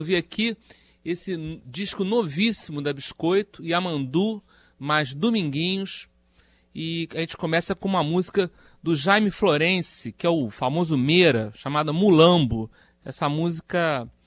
Vi aqui esse disco novíssimo da Biscoito, Yamandu, mais Dominguinhos, e a gente começa com uma música do Jaime Florence, que é o famoso Meira, chamada Mulambo. Essa música